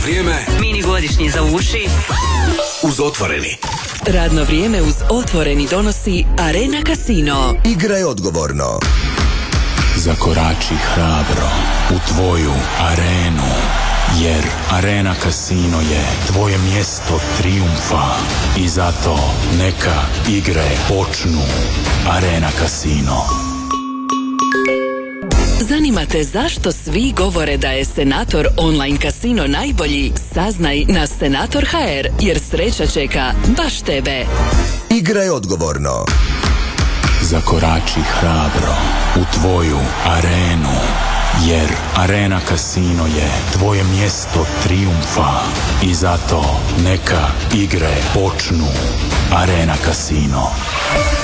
vrijeme, mini godišnji za uši, uz Otvoreni. Radno vrijeme uz Otvoreni donosi Arena Casino. Igraj odgovorno. Zakorači hrabro u tvoju arenu, jer Arena Casino je tvoje mjesto trijumfa i zato neka igre počnu. Arena Casino. Zanima te zašto svi govore da je Senator online kasino najbolji? Saznaj na Senator.hr, jer sreća čeka baš tebe. Igraj odgovorno. Zakorači hrabro u tvoju arenu, jer Arena Casino je tvoje mjesto trijumfa i zato neka igre počnu. Arena Casino.